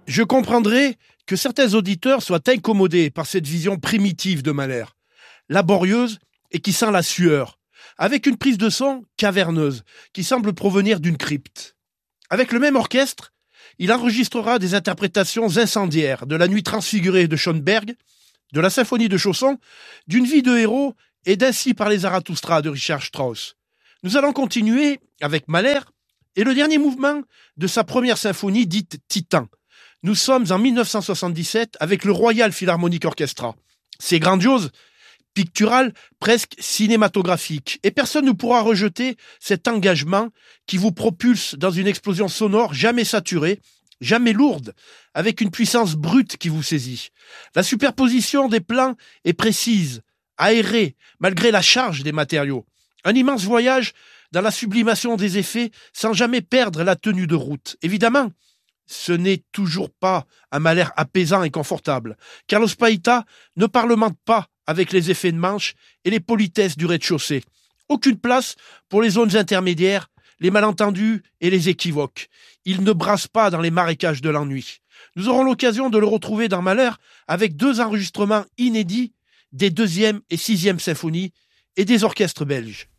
Je comprendrais que certains auditeurs soient incommodés par cette vision primitive de Mahler, laborieuse et qui sent la sueur, avec une prise de son caverneuse qui semble provenir d'une crypte. Avec le même orchestre, il enregistrera des interprétations incendiaires de la Nuit transfigurée de Schoenberg, de la Symphonie de Chausson, d'une vie de héros et d'Ainsi parlait Zarathustra de Richard Strauss. Nous allons continuer avec Mahler et le dernier mouvement de sa première symphonie dite Titan. Nous sommes en 1977 avec le Royal Philharmonic Orchestra. C'est grandiose, pictural, presque cinématographique. Et personne ne pourra rejeter cet engagement qui vous propulse dans une explosion sonore jamais saturée, jamais lourde, avec une puissance brute qui vous saisit. La superposition des plans est précise, aérée, malgré la charge des matériaux. Un immense voyage dans la sublimation des effets sans jamais perdre la tenue de route. Évidemment, ce n'est toujours pas un Mahler apaisant et confortable. Carlos Paita ne parlemente pas avec les effets de manche et les politesses du rez-de-chaussée. Aucune place pour les zones intermédiaires, les malentendus et les équivoques. Il ne brasse pas dans les marécages de l'ennui. Nous aurons l'occasion de le retrouver dans Mahler avec 2 enregistrements inédits des 2e et 6e symphonies et des orchestres belges.